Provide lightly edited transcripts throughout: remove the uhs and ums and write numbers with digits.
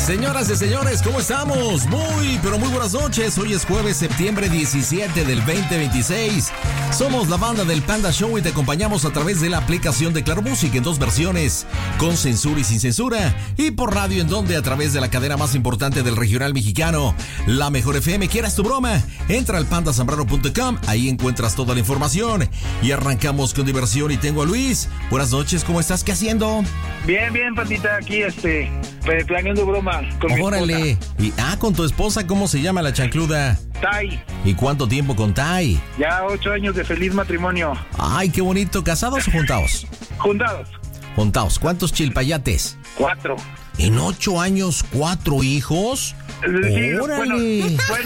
Señoras y señores, ¿cómo estamos? Muy, pero muy buenas noches. Hoy es jueves, septiembre 17 del 2026. Somos la banda del Panda Show y te acompañamos a través de la aplicación de Claro Música en dos versiones, con censura y sin censura, y por radio en donde a través de la cadena más importante del regional mexicano, La Mejor FM. ¿Quieras tu broma? Entra al pandasambrano.com, ahí encuentras toda la información. Y arrancamos con diversión y tengo a Luis. Buenas noches, ¿cómo estás? ¿Qué haciendo? Bien, Pandita, aquí planeando broma con mi Órale. esposa. Con tu esposa, ¿cómo se llama la chancluda? Tai. ¿Y cuánto tiempo con Tai? Ya 8 años de feliz matrimonio. Ay, qué bonito. ¿Casados o juntados? Juntados. Juntados. ¿Cuántos chilpayates? 4. ¿En 8 años 4 hijos? Sí, ¡Órale! Bueno,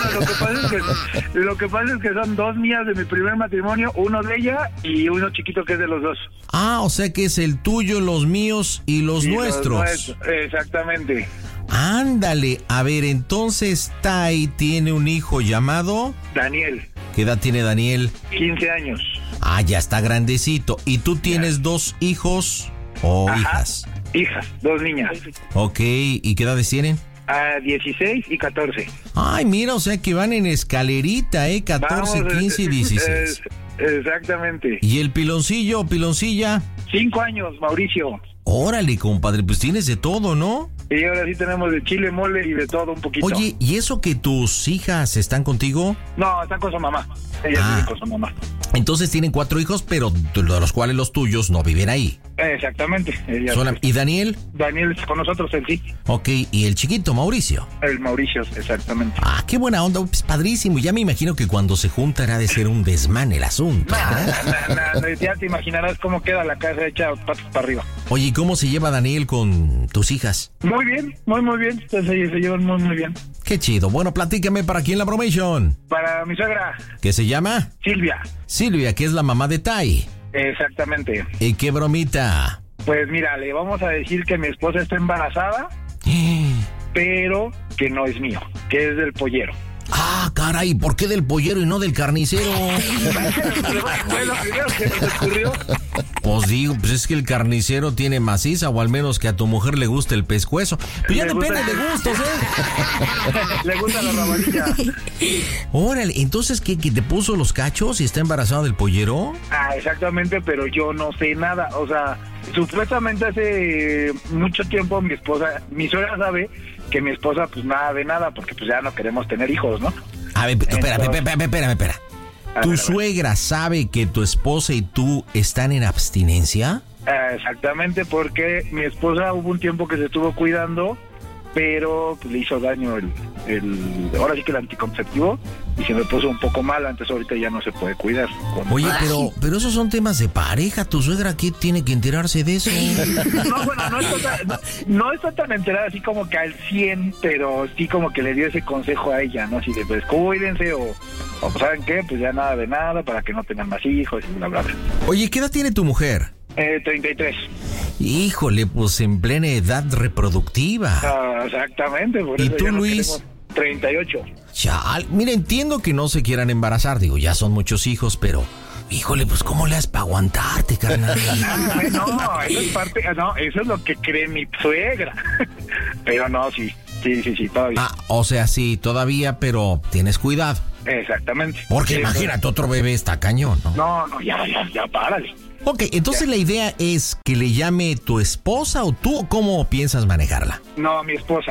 lo que pasa es que son 2 mías de mi primer matrimonio, uno de ella y uno chiquito que es de los dos. O sea que es el tuyo, los míos y los nuestros. Exactamente. Ándale. A ver, entonces Tai tiene un hijo llamado... Daniel. ¿Qué edad tiene Daniel? 15 años. Ya está grandecito. ¿Y tú tienes 2 hijos o hijas? Hijas, 2 niñas. Ok, ¿y qué edades tienen? 16 y 14. Ay, mira, o sea que van en escalerita, 14, 15 y 16. Exactamente. ¿Y el piloncillo o piloncilla? 5 años, Mauricio. Órale, compadre, pues tienes de todo, ¿no? Y ahora sí tenemos de chile, mole y de todo un poquito. Oye, ¿y eso que tus hijas están contigo? No, están con su mamá. Ellas viven con su mamá. Entonces tienen 4 hijos, pero de los cuales los tuyos no viven ahí. Exactamente. ¿Y Daniel? Daniel está con nosotros, él sí. Ok, ¿y el chiquito, Mauricio? El Mauricio, exactamente. Qué buena onda, pues padrísimo. Ya me imagino que cuando se juntan ha de ser un desmán el asunto. No, ya te imaginarás cómo queda la casa hecha patas para arriba. Oye, ¿y cómo se lleva Daniel con tus hijas? Muy bien, muy bien. Se llevan muy bien. Qué chido. Bueno, platícame, ¿para quién la bromation? Para mi suegra. ¿Qué se llama? Silvia. Silvia, que es la mamá de Tai. Exactamente. ¿Y qué bromita? Pues mira, le vamos a decir que mi esposa está embarazada, pero que no es mío, que es del pollero. Caray, ¿por qué del pollero y no del carnicero? Fue lo primero que se me ocurrió. Pues digo, pues es que el carnicero tiene maciza, o al menos que a tu mujer le guste el pescuezo. Pero ya depende de gustos, Le gusta la rabanilla. Órale, entonces, ¿qué te puso los cachos y está embarazada del pollero? Exactamente, pero yo no sé nada. O sea, supuestamente hace mucho tiempo mi suegra sabe que mi esposa pues nada de nada, porque pues ya no queremos tener hijos, ¿no? A ver, espera. ¿Tu suegra sabe que tu esposa y tú están en abstinencia? Exactamente, porque mi esposa hubo un tiempo que se estuvo cuidando, pero pues, le hizo daño ahora sí que el anticonceptivo, y se me puso un poco mal. Antes ahorita ya no se puede cuidar. Oye, pero esos son temas de pareja. ¿Tu suegra qué tiene que enterarse de eso? No, bueno, no está tan enterada así como que al 100, pero sí como que le dio ese consejo a ella, ¿no? Así de, pues, cuídense o ¿saben qué? Pues ya nada de nada, para que no tengan más hijos y bla, bla, bla. Oye, ¿qué edad tiene tu mujer? 33. Híjole, pues en plena edad reproductiva. Exactamente. Por ¿Y eso tú, Luis? 38. Mira, entiendo que no se quieran embarazar, digo, ya son muchos hijos, pero... Híjole, pues ¿cómo le has para aguantarte, carnal? No, eso es parte... No, eso es lo que cree mi suegra. Pero no, sí, todavía. O sea, sí, todavía, pero tienes cuidado. Exactamente. Porque imagínate, otro bebé está cañón, ¿no? No, ya, párale. Ok, entonces la idea es que le llame tu esposa o tú, ¿o cómo piensas manejarla? No, mi esposa,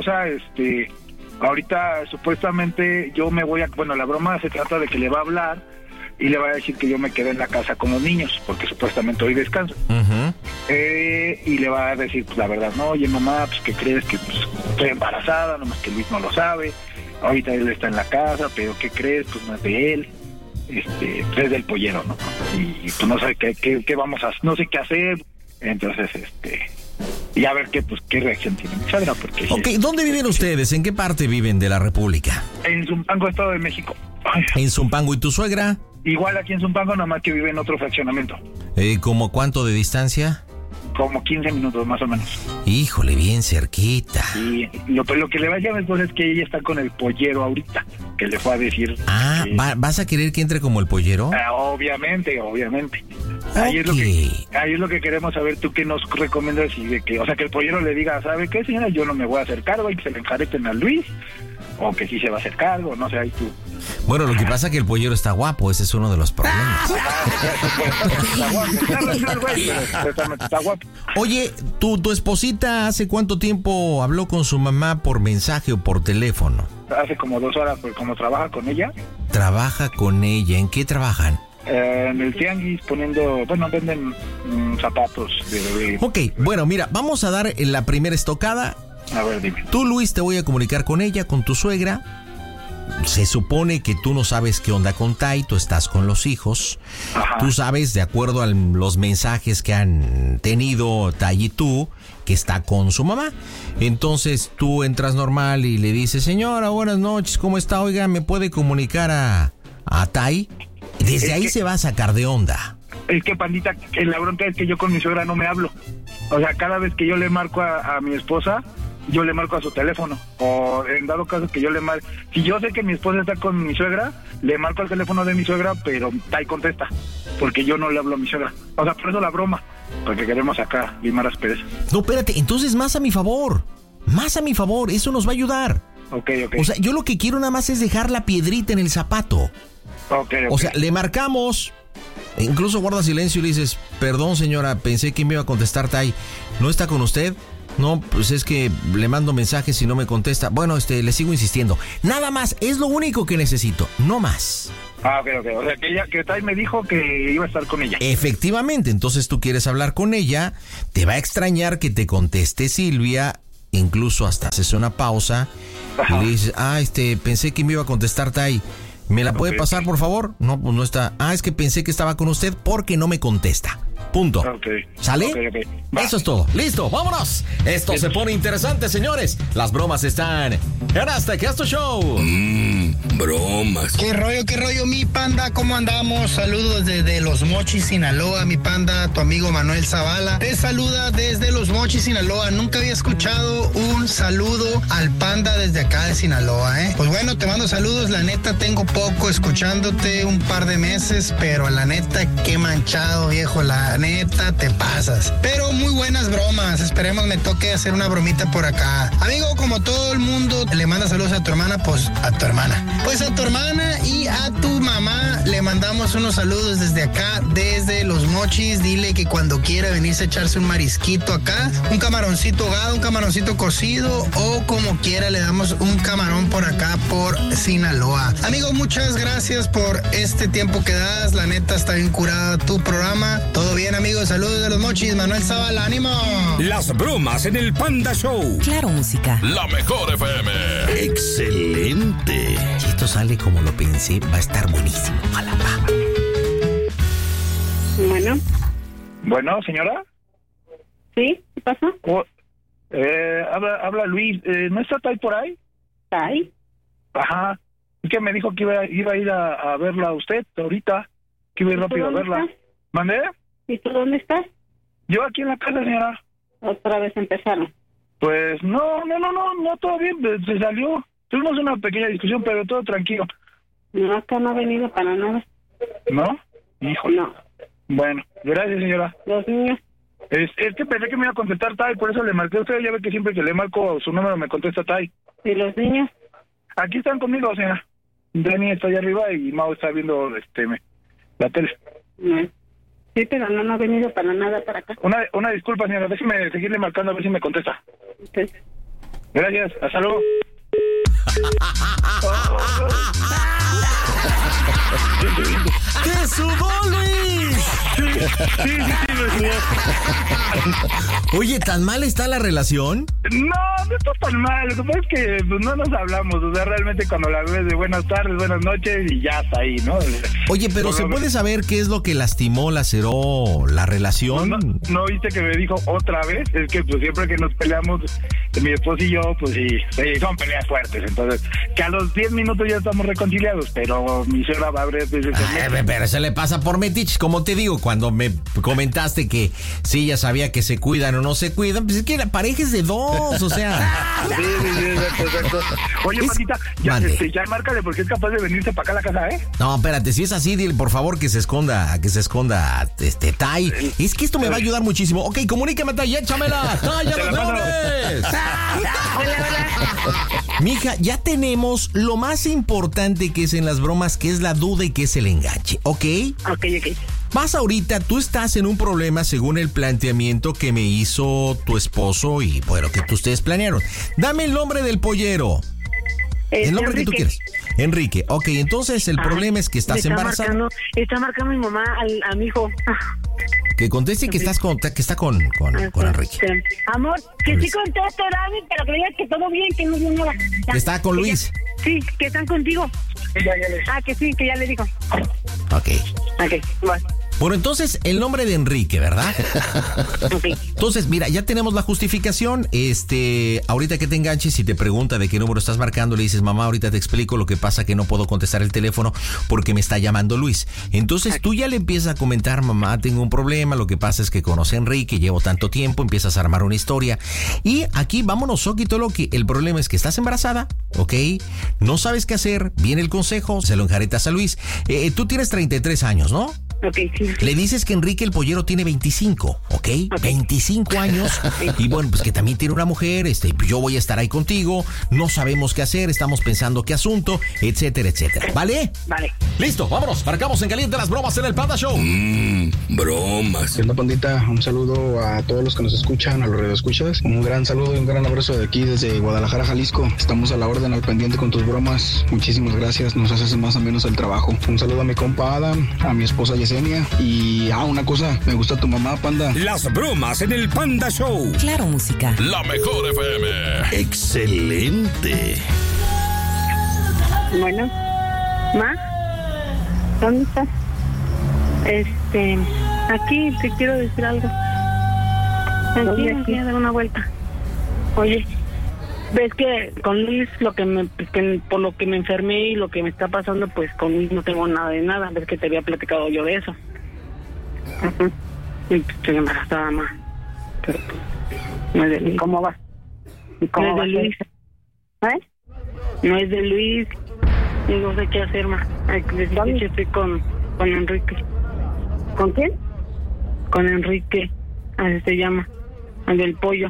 ahorita supuestamente yo me voy bueno, la broma se trata de que le va a hablar y le va a decir que yo me quedé en la casa con los niños, porque supuestamente hoy descanso. Y le va a decir, pues la verdad, no, oye mamá, pues ¿qué crees? Que pues, estoy embarazada, nomás que Luis no lo sabe, ahorita él está en la casa, pero ¿qué crees? Pues no es de él. Pues es del pollero, ¿no? Y pues no sé qué vamos a, no sé qué hacer. Entonces, y a ver qué reacción tiene mi suegra, porque... Ok, ¿dónde viven ustedes? ¿En qué parte viven de la República? En Zumpango, Estado de México. En Zumpango, ¿y tu suegra? Igual aquí en Zumpango, nomás que vive en otro fraccionamiento. ¿Cómo cuánto de distancia? Como 15 minutos más o menos. Híjole, bien cerquita. Y lo que le va a llamar es que ella está con el pollero ahorita, que le fue a decir... ¿Vas a querer que entre como el pollero? Obviamente. Ahí es lo que queremos saber, tú qué nos recomiendas y de que, o sea, que el pollero le diga, ¿sabe qué, señora? Yo no me voy a hacer cargo y que se le enjareten a Luis, o que sí se va a hacer cargo, no sé, ahí tú. Bueno, lo que pasa es que el pollero está guapo, ese es uno de los problemas. Está guapo. Oye, ¿tu esposita hace cuánto tiempo habló con su mamá por mensaje o por teléfono? Hace como 2 horas, pues como trabaja con ella. ¿Trabaja con ella? ¿En qué trabajan? En el tianguis venden zapatos de bebé. Ok, bueno, mira, vamos a dar la primera estocada. A ver, dime. Tú, Luis, te voy a comunicar con ella, con tu suegra. Se supone que tú no sabes qué onda con Tai, tú estás con los hijos. Ajá. Tú sabes, de acuerdo a los mensajes que han tenido Tai y tú, que está con su mamá. Entonces tú entras normal y le dices, señora, buenas noches, ¿cómo está? Oiga, ¿me puede comunicar a Tai? Desde ahí se va a sacar de onda. Es que, pandita, la bronca es que yo con mi suegra no me hablo. O sea, cada vez que yo le marco a mi esposa, yo le marco a su teléfono. O en dado caso que yo le marco, si yo sé que mi esposa está con mi suegra, le marco al teléfono de mi suegra, pero Tai contesta, porque yo no le hablo a mi suegra. O sea, por eso la broma, porque queremos acá limar asperezas. No, espérate, entonces más a mi favor, eso nos va a ayudar. Ok. O sea, yo lo que quiero nada más es dejar la piedrita en el zapato. Ok. O sea, le marcamos, incluso guarda silencio y le dices, perdón señora, pensé que me iba a contestar Tai, ¿no está con usted? No, pues es que le mando mensajes y no me contesta. Bueno, le sigo insistiendo. Nada más, es lo único que necesito, no más. Ok. O sea, que Tai me dijo que iba a estar con ella. Efectivamente, entonces tú quieres hablar con ella, te va a extrañar que te conteste Silvia, incluso hasta haces una pausa. Ajá. Y le dices, pensé que me iba a contestar Tai. ¿Me la puede pasar, por favor? No, pues no está. Es que pensé que estaba con usted porque no me contesta. Punto. ¿Sale? Okay. Eso es todo. ¡Listo! ¡Vámonos! Esto se pone interesante, señores. Las bromas están en Hasta que Esto Show. Bromas. ¿Qué rollo, mi panda? ¿Cómo andamos? Saludos desde Los Mochis, Sinaloa, mi panda, tu amigo Manuel Zavala. Te saluda desde Los Mochis, Sinaloa. Nunca había escuchado un saludo al panda desde acá de Sinaloa, ¿eh? Pues bueno, te mando saludos. La neta, tengo poco escuchándote, un par de meses, pero la neta, qué manchado, viejo. La neta, te pasas. Pero muy buenas bromas. Esperemos me toque hacer una bromita por acá. Amigo, como todo el mundo, le manda saludos a tu hermana, pues a tu hermana. Pues a tu hermana y a tu mamá le mandamos unos saludos desde acá, desde Los Mochis. Dile que cuando quiera venirse a echarse un marisquito acá, un camaroncito ahogado, un camaroncito cocido o como quiera le damos un camarón por acá por Sinaloa. Amigo, muchas gracias por este tiempo que das. La neta está bien curada tu programa. Todo bien, amigos. Saludos de Los Mochis. Manuel Zavala, ánimo. Las bromas en el Panda Show. Claro, música. La mejor FM. Excelente. Si esto sale como lo pensé, va a estar buenísimo. Palapa. Bueno, señora. ¿Sí? ¿Qué pasa? Habla Luis. ¿No está Tai por ahí? ¿Tai? Ajá. Es que me dijo que iba a ir a verla a usted ahorita. Que iba a ir rápido a verla. Estás? ¿Mandé? ¿Y tú dónde estás? Yo aquí en la casa, señora. Otra vez empezaron. Pues no, todo bien. Se salió. Tuvimos una pequeña discusión, pero todo tranquilo. No, acá no ha venido para nada. ¿No? Híjole. No. Bueno, gracias, señora. Los niños. Es que pensé que me iba a contestar Tai, por eso le marqué a usted. Ya ve que siempre que le marco su número me contesta Tai. ¿Y los niños? Aquí están conmigo, señora. Dani está allá arriba y Mau está viendo la tele. No. Sí, pero no ha venido para nada para acá. Una disculpa, señora. Déjeme seguirle marcando a ver si me contesta. Okay. Gracias. Hasta luego. ¡Te sudó, Luis! Sí, me sudó. Oye, ¿tan mal está la relación? No está tan mal. Lo que pasa es que pues, no nos hablamos. O sea, realmente cuando la ves de buenas tardes, buenas noches y ya está ahí, ¿no? Oye, pero ¿se puede saber qué es lo que lastimó, laceró la relación? ¿No viste que me dijo otra vez? Es que pues siempre que nos peleamos, mi esposo y yo, pues sí, son peleas fuertes. Entonces, que a los 10 minutos ya estamos reconciliados, pero mi suegra va a abrir... Pero se le pasa por metiche, como te digo, cuando me comentaste que sí, ya sabía que se cuidan o no se cuidan, pues es que la pareja es de dos, o sea, Sí, exacto. Oye, Pandita, ya márcale porque es capaz de venirse para acá a la casa, ¿eh? No, espérate, si es así, dile por favor que se esconda, Tai. Es que esto me va a ayudar muchísimo. Ok, comunícame, Tai, échamela. Tai, ya los leones. Hola. Mija, ya tenemos lo más importante que es en las bromas, que es la duda y que es el enganche, ¿ok? Ok. Más ahorita, tú estás en un problema según el planteamiento que me hizo tu esposo y, bueno, que ustedes planearon. Dame el nombre del pollero. El nombre Enrique. que tú quieres. Enrique. Ok, entonces el problema es que estás embarazada. Está marcando mi mamá a mi hijo. Que conteste que está con Enrique. Amor, que sí conteste, Dani, pero que digas que todo bien, que no viene nada. Que está con Luis. Sí, que están contigo. Que sí, que ya le digo. Ok, Bueno. Bueno, entonces el nombre de Enrique, ¿verdad? Ok. Entonces, mira, ya tenemos la justificación. Ahorita que te enganches y te pregunta de qué número estás marcando, le dices, mamá, ahorita te explico, lo que pasa que no puedo contestar el teléfono porque me está llamando Luis. Entonces tú ya le empiezas a comentar, mamá, tengo un problema, lo que pasa es que conocí a Enrique, llevo tanto tiempo, empiezas a armar una historia. Y aquí, vámonos, Soquito Loki, el problema es que estás embarazada, ¿ok? No sabes qué hacer, viene el consejo, se lo enjaretas a Luis. Tú tienes 33 años, ¿no? Ok, sí. Le dices que Enrique el pollero tiene 25, ¿ok? 25 años. Y bueno, pues que también tiene una mujer, yo voy a estar ahí contigo, no sabemos qué hacer, estamos pensando qué asunto, etcétera, etcétera. ¿Vale? Vale. Listo, vámonos, marcamos en caliente las bromas en el Panda Show. Bromas. ¿Qué onda, Pandita? Un saludo a todos los que nos escuchan, a los radioescuchas. Un gran saludo y un gran abrazo de aquí desde Guadalajara, Jalisco. Estamos a la orden, al pendiente con tus bromas. Muchísimas gracias, nos haces más o menos el trabajo. Un saludo a mi compa Adam, a mi esposa Yesenia. Y una cosa, me gusta tu mamá, Panda. Las bromas en el Panda Show. Claro, música. La mejor FM. Excelente. Bueno. ¿Ma? ¿Dónde estás? Aquí te quiero decir algo. Aquí a dar una vuelta. Oye, ves que con Luis por lo que me enfermé y lo que me está pasando, pues con Luis no tengo nada de nada. Ves que te había platicado yo de eso. Y estoy embarazada, ma. Pero pues, no es de Luis. ¿Cómo va? ¿Cómo no es de Luis? No es de Luis. Y no sé qué hacer, ma. Estoy con Enrique. ¿Con quién? Con Enrique. Así se llama. El del pollo.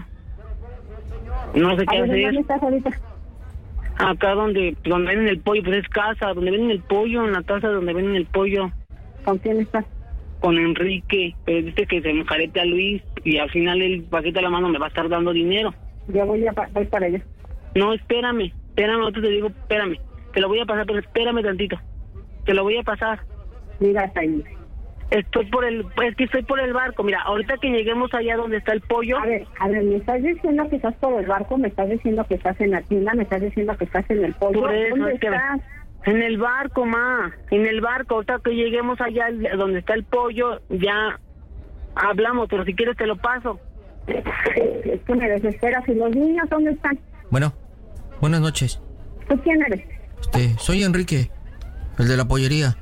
No sé qué hacer. ¿Dónde estás ahorita? Acá donde venden el pollo, pues es casa, donde venden el pollo, en la casa donde venden el pollo. ¿Con quién estás? Con Enrique, pero dice que se me carete a Luis y al final el paquete a la mano me va a estar dando dinero. Ya voy para allá. No, espérame, ahorita te digo, espérame. Te lo voy a pasar, pero espérame tantito. Te lo voy a pasar. Mira, hasta ahí. Estoy por el barco. Mira, ahorita que lleguemos allá donde está el pollo. A ver, me estás diciendo que estás por el barco, me estás diciendo que estás en la tienda, me estás diciendo que estás en el pollo. Por eso, ¿dónde estás? En el barco, ma. En el barco. Ahorita que lleguemos allá donde está el pollo, ya hablamos, pero si quieres te lo paso. Es que me desesperas. ¿Y los niños dónde están? Bueno, buenas noches. ¿Tú quién eres? Soy Enrique, el de la pollería.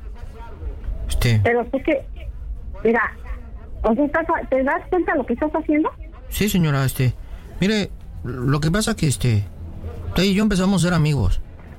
Pero tú que... Mira, o sea, ¿te das cuenta de lo que estás haciendo? Sí, señora, mire, lo que pasa que usted y yo empezamos a ser amigos.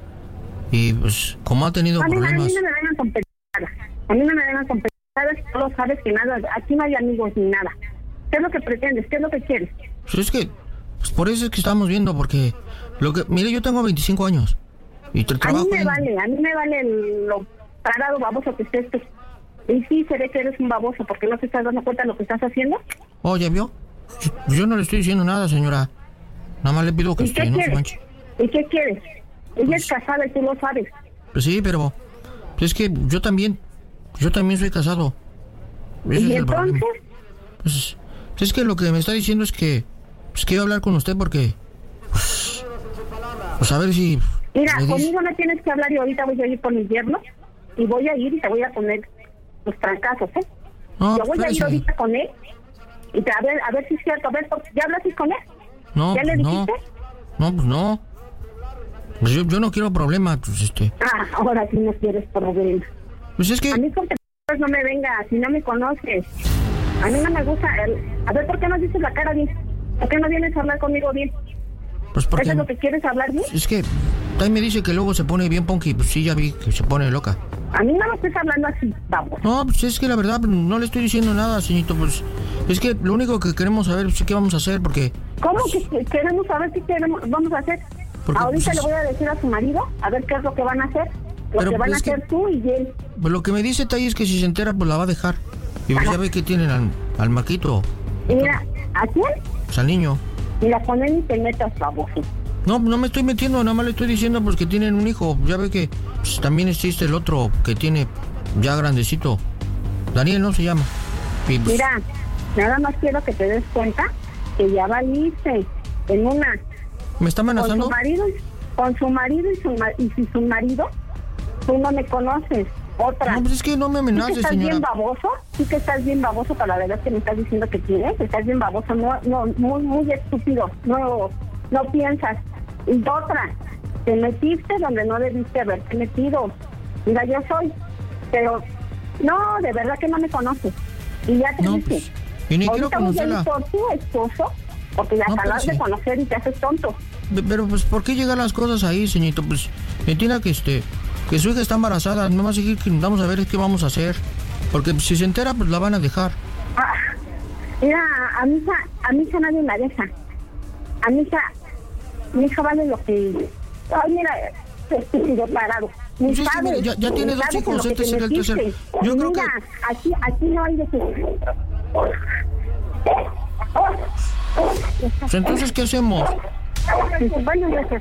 Y pues, como ha tenido problemas... A mí no me vengan con pendejadas. A mí no me vengan con pendejadas, tú lo sabes que nada, aquí no hay amigos ni nada. ¿Qué es lo que pretendes? ¿Qué es lo que quieres? Pues es que, pues por eso es que estamos viendo, porque... Mire, yo tengo 25 años. Y trabajo a mí me vale lo parado baboso que estés tú. Y sí, se ve que eres un baboso, porque no te estás dando cuenta de lo que estás haciendo. Oye, ¿vio? Yo no le estoy diciendo nada, señora. Nada más le pido que no se manche. ¿Y qué quieres? Ella es casada y tú lo sabes. Pues sí, pero es que yo también soy casado. Ese ¿y es entonces? Pues es que lo que me está diciendo es que quiero hablar con usted porque pues a ver si... Mira, conmigo no tienes que hablar y ahorita voy a ir por mi yerno y voy a ir y te voy a poner los trancazos, No, yo voy a ir ahorita con él y a ver si es cierto. A ver, ¿ya hablaste con él? No, ¿ya le dijiste? No, pues no. Pues yo no quiero problemas, pues ahora sí no quieres problemas. Pues es que... A mí con que no me vengas, si no me conoces. A mí no me gusta. A ver, ¿por qué no dices la cara bien? ¿Por qué no vienes a hablar conmigo bien? Pues porque... ¿Eso es lo que quieres hablarme? Es que Tay me dice que luego se pone bien punky, pues sí, ya vi que se pone loca. A mí no me estés hablando así, vamos. No, pues es que la verdad no le estoy diciendo nada, señorito, pues es que lo único que queremos saber es qué vamos a hacer, porque... ¿Cómo que queremos saber qué vamos a hacer? Porque, ahorita pues, le voy a decir a su marido a ver qué es lo que van a hacer. Lo que van a hacer tú y él. Pues lo que me dice Tay es que si se entera, pues la va a dejar. Y pues ya ve que tienen al Marquito. Y mira, ¿a quién? Pues al niño. Mira, con él ni te metas, baboso. No me estoy metiendo, nada más le estoy diciendo pues que tienen un hijo. Ya ve que pues, también existe el otro que tiene ya grandecito. Daniel, ¿no se llama? Y, pues, mira, nada más quiero que te des cuenta que ya valiste en una. ¿Me está amenazando? Con su marido y si su marido, tú no me conoces. Otra. No, pues es que no me amenaces, ¿Sí que señora. Bien baboso? Sí que estás bien baboso para la verdad que me estás diciendo que tienes. Estás bien baboso, no, muy estúpido. No piensas. Y otra, te metiste donde no debiste haberte metido. Mira, yo soy, pero no, de verdad que no me conoces. Y ya te dije. Pues, y ni quiero conocerla. Ahorita voy a ir por tu esposo, porque la acabas de conocer y te haces tonto. Pero pues, ¿por qué llegan las cosas ahí, señorito? Pues, entienda que que su hija está embarazada, no va a seguir, que vamos a ver qué vamos a hacer. Porque pues, si se entera, pues la van a dejar. Mira, a mi hija nadie la deja. A mi hija vale lo que... Ay, mira, estúpido parado. Pues es que, mira, ya tiene dos hijos, este será el tercero. Yo creo que... aquí no hay de que... Pues entonces, ¿qué hacemos? Bueno, gracias.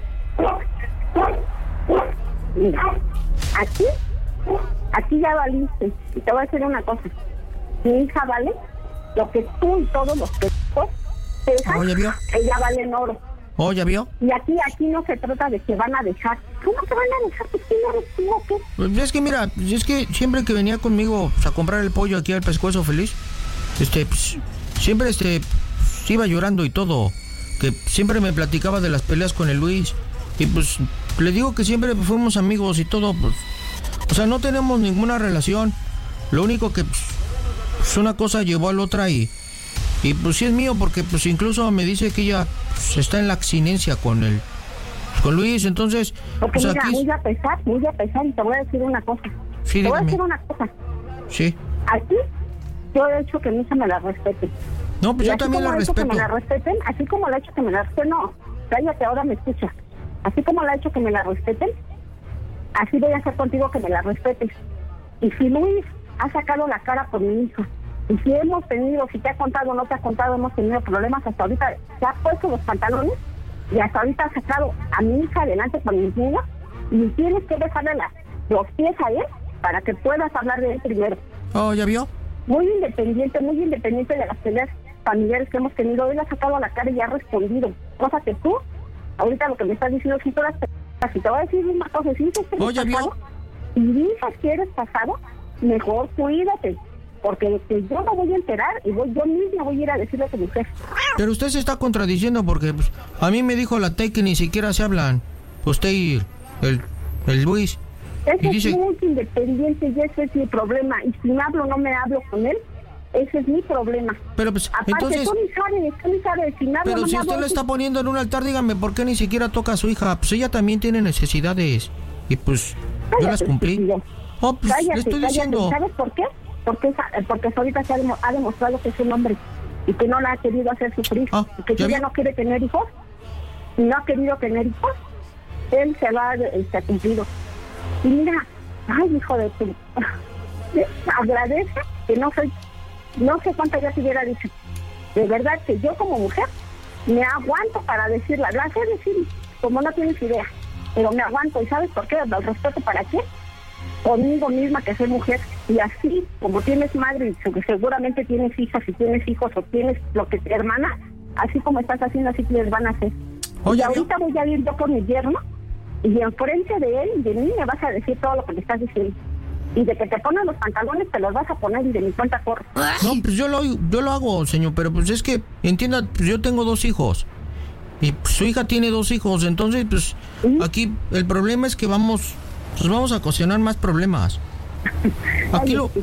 Mira, aquí ya valiste. Y te voy a decir una cosa. Mi hija vale lo que tú y todos los que dejan. ¿Ya vio? Ella vale en oro. ¿Ya vio? Y aquí no se trata de que van a dejar. ¿Cómo que van a dejar? ¿Pues quién eres tú o qué? Pues es que mira, es que siempre que venía conmigo pues, a comprar el pollo aquí al Pescuezo Feliz, pues, siempre iba llorando y todo. Que siempre me platicaba de las peleas con el Luis. Y pues le digo que siempre fuimos amigos y todo, pues. O sea, no tenemos ninguna relación. Lo único que pues una cosa llevó a la otra y pues sí es mío porque pues incluso me dice que ella pues, está en la abstinencia con Luis, entonces... Porque pues, mira, aquí... muy a pesar y te voy a decir una cosa. Sí, te voy a dígame. decir una cosa. Sí. Aquí yo he hecho que mi hija me la respete. No, pues y yo también la respeto. Que me la respeten, así como le he hecho que me la respeten, no, cállate, ahora me escucha. Así como le he hecho que me la respeten, así voy a hacer contigo que me la respetes. Y si Luis ha sacado la cara por mi hija, y si hemos tenido, si te ha contado o no te ha contado, hemos tenido problemas hasta ahorita, se ha puesto los pantalones y hasta ahorita ha sacado a mi hija adelante con mis niños y tienes que dejarle los pies a él para que puedas hablar de él primero. ¿Ya vio? Muy independiente de las peleas familiares que hemos tenido. Él ha sacado a la cara y ha respondido, cosa que tú, ahorita lo que me estás diciendo, si todas si te voy a decir una cosa, si dices que eres casado, y dices que eres casado, mejor cuídate, porque yo me voy a enterar y yo misma voy a ir a decirle a tu mujer. Pero usted se está contradiciendo porque pues, a mí me dijo la Tay que ni siquiera se hablan usted y el Luis. Ese dice... es muy independiente y ese es mi problema, y si me hablo o no me hablo con él, ese es mi problema. Pero pues, aparte, entonces... tú ni sabes, si me hablo, pero no si me usted hablo, lo está poniendo en un altar, dígame, ¿por qué ni siquiera toca a su hija? Pues ella también tiene necesidades. Y pues, cállate, yo las cumplí. Pues cállate, le estoy diciendo... ¿Sabes por qué? Porque ahorita se ha demostrado que es un hombre y que no la ha querido hacer sufrir. Y que si ella no quiere tener hijos, y no ha querido tener hijos, él se lo ha cumplido. Y mira, ay, hijo de tu... agradece que no sé cuánto ya te hubiera dicho. De verdad que yo como mujer me aguanto para decirla. La sé decir como no tienes idea, pero me aguanto. ¿Y sabes por qué? ¿El respeto para qué? Conmigo misma, que soy mujer. Y así como tienes madre y que seguramente tienes hijas, si tienes hijos o tienes lo que hermana, así como estás haciendo, así que les van a hacer. Y ahorita voy a ir yo con mi yerno y enfrente de él y de mí me vas a decir todo lo que me estás diciendo. Y de que te ponen los pantalones te los vas a poner y de mi cuenta corre. No, pues yo lo hago, señor, pero pues es que, entienda, pues yo tengo 2 hijos. Y pues, su hija tiene 2 hijos, entonces pues aquí el problema es que vamos a ocasionar más problemas. Aquí lo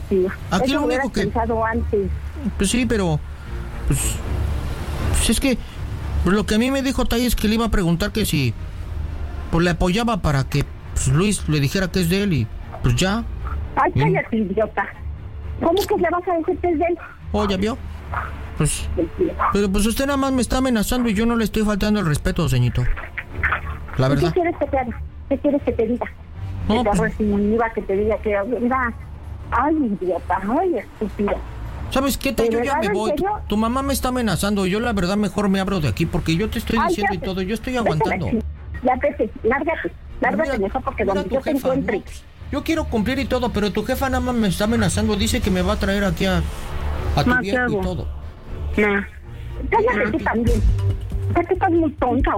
único que... pensado antes. Pues sí, pero pues es que Pues lo que a mí me dijo Tai es que le iba a preguntar que si pues le apoyaba para que pues, Luis le dijera que es de él y pues ya. Ay, cállate, idiota. ¿Cómo que le vas a decir que es de él? Oh, ¿ya vio? Pues, pero pues usted nada más me está amenazando y yo no le estoy faltando el respeto, señorito. La verdad. ¿Qué quieres que te haga? ¿Qué quieres que te diga? No, que te pues, iba, que te diga que... Mira, ay, idiota, ay, estúpida. ¿Sabes qué? Yo ya me voy. Tu mamá me está amenazando. Yo la verdad mejor me abro de aquí porque yo te estoy diciendo y todo. Yo estoy aguantando. Ya vete, lárgate mejor porque donde yo te encuentre. No, pues, yo quiero cumplir y todo, pero tu jefa nada más me está amenazando. Dice que me va a traer aquí a tu viejo y todo. No. Cállate tú también. ¿Por qué estás muy tonta?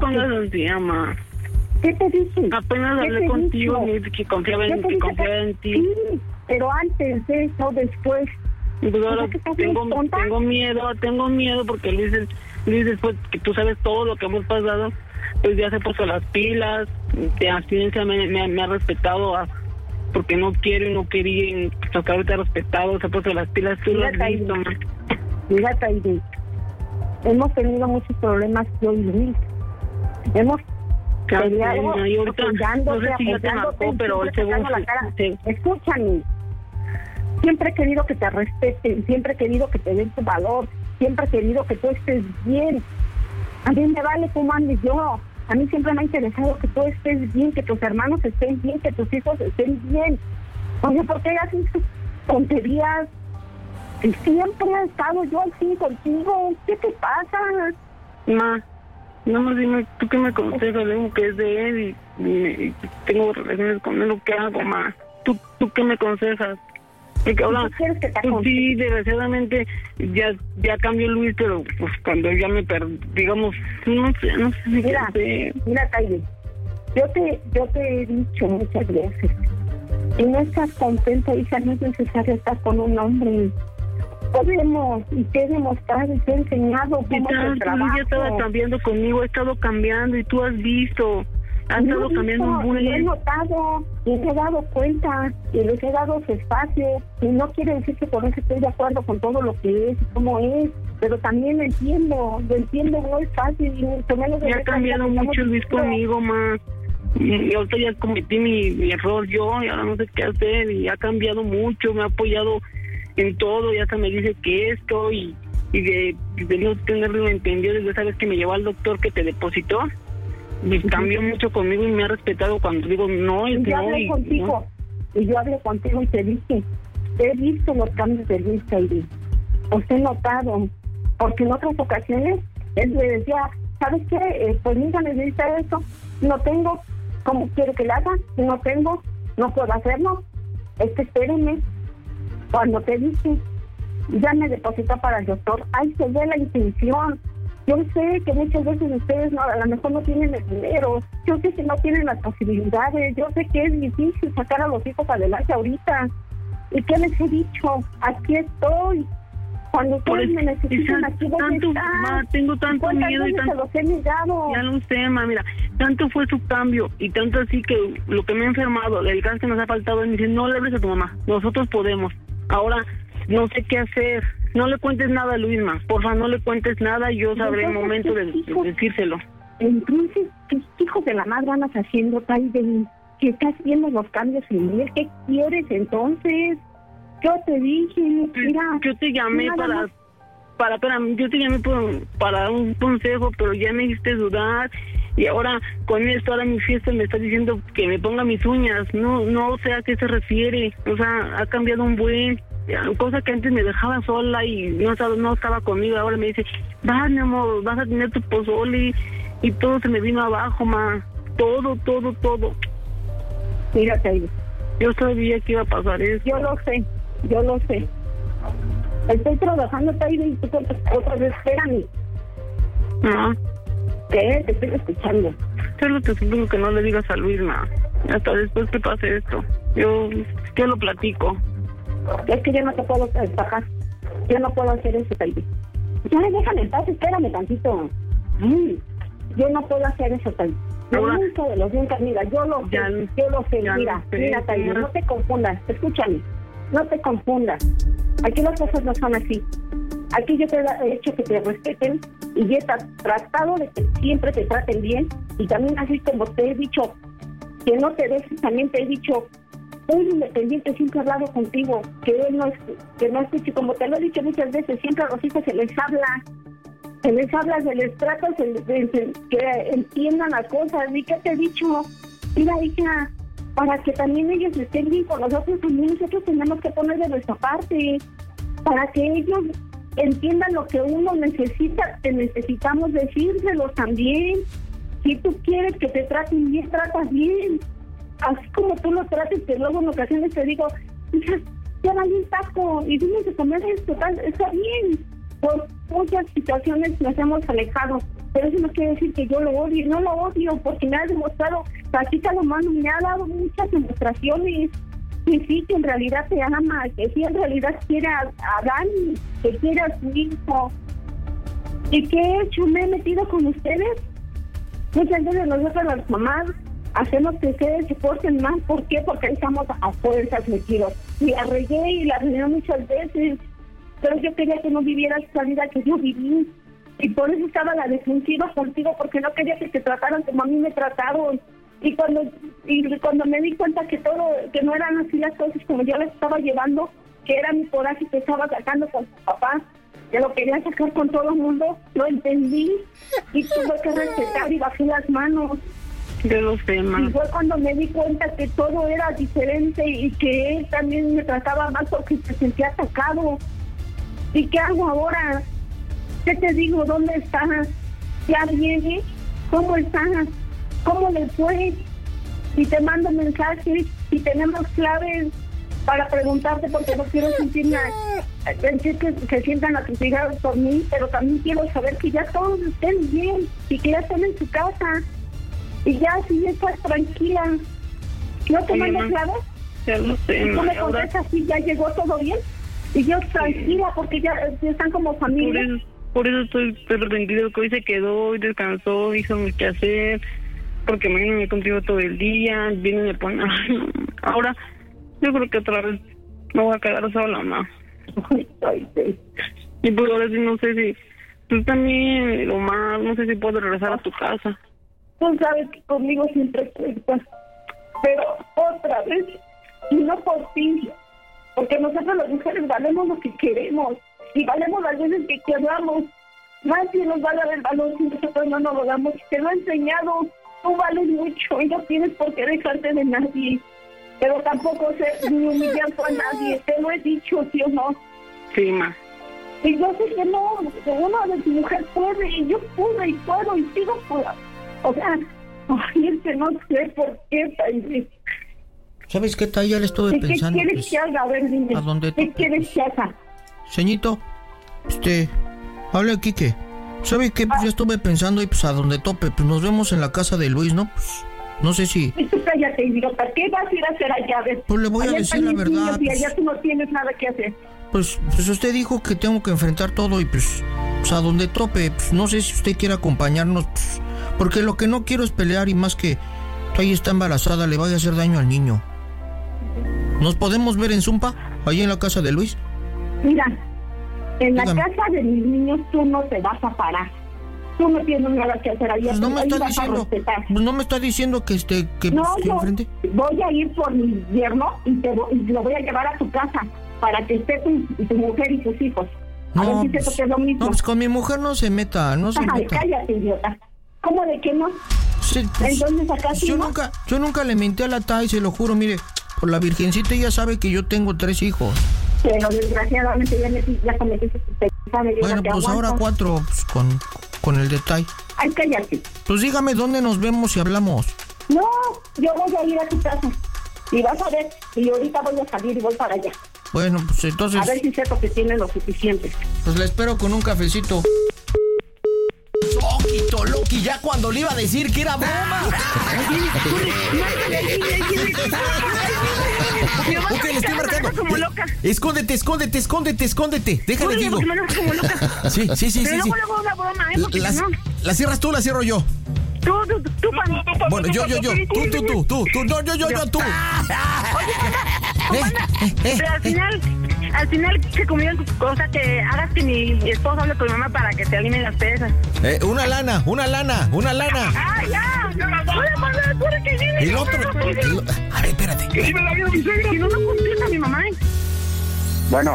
¿Qué te dije? Apenas hablé contigo, me dije que confiaba en ti. Sí, pero antes de eso, después. Pues ahora tengo miedo porque Luis después que tú sabes todo lo que hemos pasado, pues ya se puso las pilas, de abstinencia me ha respetado porque no quiero y no quería, pues ahorita ha respetado, se ha puesto las pilas, tú lo has visto. Mira, Taide, hemos tenido muchos problemas yo y Luis. Hemos peleado, no sé si ya te marcó, pero el segundo... Escúchame. Siempre he querido que te respeten, siempre he querido que te den tu valor, siempre he querido que tú estés bien. A mí me vale cómo andes yo. A mí siempre me ha interesado que tú estés bien, que tus hermanos estén bien, que tus hijos estén bien. Oye, ¿por qué haces tonterías? Y siempre he estado yo así contigo. ¿Qué te pasa? Ma, no más dime, ¿tú qué me aconsejas? Digo que es de él y tengo relaciones con él, ¿qué hago, ma? ¿Tú qué me aconsejas? Porque ahora, pues sí, desgraciadamente ya cambió Luis, pero pues cuando ya me perdí, digamos, no sé. Mira, Taide, yo te he dicho muchas veces, y no estás contenta, hija, no es necesario estar con un hombre. Podemos, y te he demostrado y te he enseñado cómo se trabaja. Luis ya estaba cambiando conmigo, he estado cambiando y tú has visto. Han estado cambiando muy bien. Lo he notado, y me he dado cuenta, y les he dado su espacio, y no quiere decir que por eso estoy de acuerdo con todo lo que es y cómo es, pero también lo entiendo, no es fácil. Ya ha cambiado mucho Luis conmigo, ma. Y ahorita ya cometí mi error yo, y ahora no sé qué hacer, y ha cambiado mucho, me ha apoyado en todo, y hasta me dice que esto, y de no tenerlo entendido desde esa vez que me llevó al doctor que te depositó. Y cambió mucho conmigo y me ha respetado cuando digo no y yo no. Hablé contigo, y yo hablé contigo y te dije, he visto los cambios de Luis, Taide. Los he notado, porque en otras ocasiones él me decía, ¿sabes qué? Pues mira, necesita eso, no tengo, ¿cómo quiere que lo haga? No tengo, no puedo hacerlo. Espérenme. Cuando te dije, ya me depositó para el doctor, ahí se ve la intención. Yo sé que muchas veces ustedes a lo mejor no tienen el dinero, yo sé que no tienen las posibilidades, yo sé que es difícil sacar a los hijos adelante ahorita. ¿Y qué les he dicho? Aquí estoy. Cuando ustedes me necesitan, aquí voy a estar. Tengo tanto miedo y tanto... Se los he negado. Ya lo sé, ma, mira, tanto fue su cambio y tanto así que lo que me ha enfermado, el gas que nos ha faltado, me dice, no le hables a tu mamá, nosotros podemos. Ahora, no sé qué hacer. No le cuentes nada a Luisma, porfa, no le cuentes nada y yo sabré el momento de decírselo. Entonces, ¿qué hijos de la madre andas haciendo, Taide? Que estás viendo los cambios en él. ¿Qué quieres entonces? Yo te dije, mira... Yo te llamé yo te llamé para un consejo, pero ya me hiciste dudar. Y ahora, con esto, ahora mi fiesta me está diciendo que me ponga mis uñas. No sé a qué se refiere. O sea, ha cambiado un buen... cosa que antes me dejaba sola y no estaba conmigo, ahora me dice, mi amor, vas a tener tu pozole, y todo se me vino abajo, ma, todo. Mira, Taide, yo sabía que iba a pasar eso. Yo lo sé. Estoy trabajando, Taide, y tú otra vez, espérame. No. ¿Qué? Te estoy escuchando. Solo te supongo que no le digas a Luis, ma, hasta después que pase esto. Yo lo platico. Es que yo no te puedo bajar. Yo no puedo hacer eso, Taide. Ya, déjame en paz, espérame tantito. Yo no puedo hacer eso, Taide. Nunca de los nunca, mira, yo lo sé, mira, Taide, no te confundas, escúchame, no te confundas. Aquí las cosas no son así. Aquí yo te he hecho que te respeten y he tratado de que siempre te traten bien. Y también así como te he dicho que no te dejes, también te he dicho, un independiente siempre ha hablado contigo, que él no escuche, como te lo he dicho muchas veces, siempre a los hijos se les habla, se les trata, que entiendan las cosas. ¿Y qué te he dicho? Mira, hija, para que también ellos estén bien con nosotros, también nosotros tenemos que poner de nuestra parte, para que ellos entiendan lo que uno necesita, te necesitamos decírselos también. Si tú quieres que te traten bien, tratas bien. Así como tú lo trates, que luego en ocasiones te digo, hija, ya vale un taco y dime de comer esto, está bien. Por muchas situaciones nos hemos alejado, pero eso no quiere decir que yo lo odie. No lo odio porque me ha demostrado, Tachita lo mano, me ha dado muchas demostraciones que sí, que en realidad te ama, que sí en realidad quiere a Dani, que quiere a su hijo. ¿Y qué he hecho? Me he metido con ustedes. Muchas veces nosotros las mamás hacemos que ustedes se porten más. ¿Por qué? Porque estamos a fuerzas metidos. Y la regué muchas veces, pero yo quería que no vivieras esa vida que yo viví. Y por eso estaba la defensiva contigo, porque no quería que te trataran como a mí me trataron. Y cuando me di cuenta que no eran así las cosas como yo las estaba llevando, que era mi coraje que estaba sacando con tu papá, que lo quería sacar con todo el mundo, lo entendí y tuve que respetar y bajé las manos. Yo lo sé, ma. Y fue cuando me di cuenta que todo era diferente y que él también me trataba mal porque se sentía atacado. ¿Y qué hago ahora? ¿Qué te digo? ¿Dónde estás? ¿Ya viene? ¿Cómo estás? ¿Cómo le fue? Y te mando mensajes y tenemos claves para preguntarte, porque no quiero sentir que sientan a tus hijas por mí, pero también quiero saber que ya todos estén bien y que ya estén en su casa y ya así estás tranquila. ¿No te mando claves? Ya lo sé, y tú me contestas si ya llegó todo bien y yo tranquila porque ya están como familia. Por eso estoy arrepentido, que hoy se quedó, hoy descansó, hizo mi quehacer, porque mañana me contigo todo el día, viene y me pone... Ahora, yo creo que otra vez me voy a quedar sola, mamá. Y pues ahora sí no sé si... Tú también, Omar, no sé si puedo regresar a tu casa. Tú sabes que conmigo siempre cuentas, pero otra vez, y no por ti, porque nosotros las mujeres valemos lo que queremos, y valemos las veces que queramos. Nadie nos va a dar el valor si nosotros no nos lo damos. Te lo he enseñado, tú vales mucho y no tienes por qué dejarte de nadie, pero tampoco sé ni humillando a nadie. Te lo he dicho, ¿sí o no? Sí, ma. Y yo sé que no, que una de tu mujer puede, y yo pude y puedo y sigo por... O sea, ay, es que no sé por qué, Taide. ¿Sabes qué, Taide? Ya le estuve pensando. ¿Qué quieres que haga? A ver, dime. ¿A dónde ¿Qué quieres que haga? Señito, habla Quique. ¿Sabe qué? Pues ya estuve pensando y pues a donde tope, pues nos vemos en la casa de Luis, ¿no? Pues no sé si... Y tú cállate, idiota, ¿qué vas a ir a hacer allá? A ver, pues le voy a decir la verdad. Y allá tú no tienes nada que hacer. Pues usted dijo que tengo que enfrentar todo y pues a donde tope, pues no sé si usted quiere acompañarnos, pues, porque lo que no quiero es pelear y más que ahí está embarazada, le vaya a hacer daño al niño. ¿Nos podemos ver en Zumpa, ahí en la casa de Luis? Mira, en la casa de mis niños tú no te vas a parar. Tú no tienes nada que hacer ahí. Pues no me está diciendo, pues no me está diciendo que no, pues, yo enfrente. Voy a ir por mi yerno y lo voy a llevar a tu casa para que esté tu mujer y tus hijos. No, a ver si pues, te toque lo mismo. No, pues con mi mujer no se meta, no se meta. Cállate, idiota. ¿Cómo de que no? Sí, pues, entonces acá sí, yo nunca le menté a la Tai, se lo juro, mire, por la virgencita ella sabe que yo tengo 3 hijos. Pero desgraciadamente ya cometiste tu pecado. Bueno, pues ahora 4 pues, con el detalle. Ay, cállate. Pues dígame dónde nos vemos y hablamos. No, yo voy a ir a tu casa. Y vas a ver, y ahorita voy a salir y voy para allá. Bueno, pues entonces... A ver si sé que tiene lo suficiente. Pues le espero con un cafecito. Loki, ya cuando le iba a decir que era broma. Ok, le estoy marcando. Escóndete. Déjale, digo. Sí. Pero luego una broma, ¿La cierras tú o la cierro yo? Tú. Bueno, yo. Tú. No, yo. Tú. Oye, pero al final al final se comunican, o sea, que hagas que mi esposo hable con mi mamá para que te alineen las pesas. Una lana. ¡Ah, ya! Y el otro. A ver, espérate. ¿Qué si me la vio mi suegra? Si no contesta mi mamá. Bueno.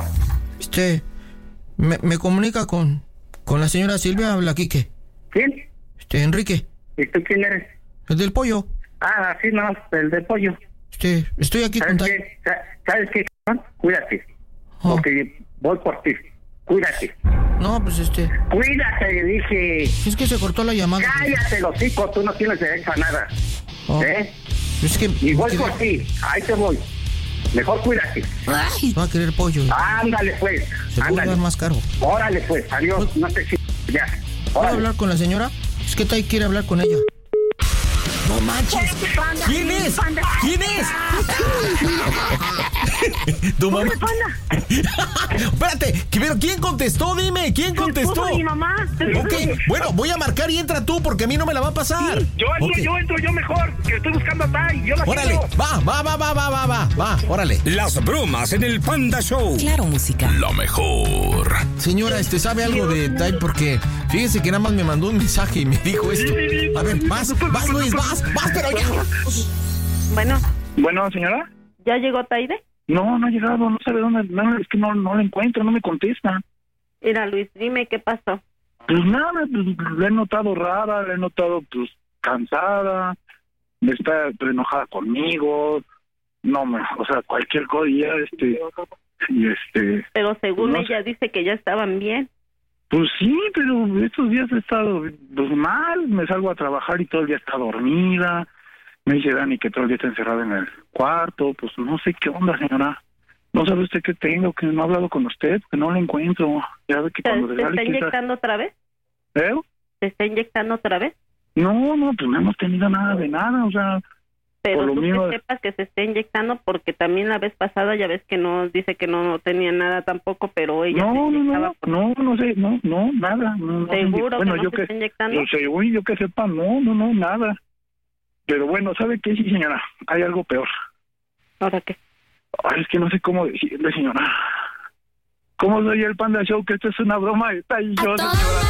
Me comunica con la señora Silvia, habla Quique. ¿Quién? Enrique. ¿Y tú quién eres? El del pollo. Ah, sí, no, el del pollo. Estoy aquí con... ¿Sabes qué? Cuídate. Porque voy por ti. Cuídate. No, pues Cuídate, dije. Es que se cortó la llamada. Cállate, los hijos, tú no tienes derecho a nada. Es que... Y voy por ti, ahí te voy. Mejor cuídate. Ay. Va a querer pollo. Ándale, pues. Se puede dar más caro. Órale, pues. Adiós. No te sigas. Ya. ¿Puedo hablar con la señora? Es que Tai quiere hablar con ella. ¡No manches! ¿Quién es? ¿Quién es? ¿Tu mamá? Espérate, pero ¿quién contestó? Dime, ¿quién contestó? Mi mamá. Ok, bueno, voy a marcar y entra tú porque a mí no me la va a pasar. Sí, yo entro yo mejor, que estoy buscando a Tai. Yo la órale, quiero. va, órale. Las bromas en el Panda Show. Claro, música. Lo mejor. Señora, ¿sabe algo de Tai? Porque fíjese que nada más me mandó un mensaje y me dijo esto. A ver, vas Luis, vas, pero ya. Bueno, señora. ¿Ya llegó Taide? No ha llegado, no sabe dónde, no, es que no la encuentro, no me contesta. Mira, Luis, dime qué pasó. Pues nada, pues, la he notado rara, la he notado pues cansada, está enojada conmigo, o sea, cualquier cosa y Pero según no ella dice que ya estaban bien. Pues sí, pero estos días he estado pues mal, me salgo a trabajar y todo el día está dormida. Me dice Dani que todo el día está encerrada en el cuarto, pues no sé qué onda, señora. No sabe usted qué tengo, que no he hablado con usted, que no la encuentro. Ya ve que cuando ¿Te está inyectando otra vez? ¿Eh? ¿Te está inyectando otra vez? No, pues no hemos tenido nada de nada, o sea... Pero por lo tú mismo... que sepas que se está inyectando, porque también la vez pasada ya ves que no, dice que no tenía nada tampoco, pero ella no sé, nada. ¿Seguro bueno, que no se está inyectando? Según yo que sepa, no, nada. Pero bueno, ¿sabe qué? Sí, señora, hay algo peor. ¿Ahora qué? Ay, es que no sé cómo decirle, señora. ¿Cómo soy el Panda Show? Que esto es una broma. Está ahí yo, señora.